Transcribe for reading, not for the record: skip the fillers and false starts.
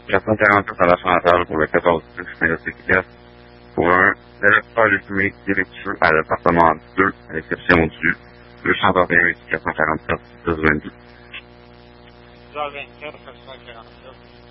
447 à la Chantal pour le 14-10 Saint-Joseph. Pour un électeur allumé défectueux à l'appartement 2, à l'exception du 241 447 1022. 224 447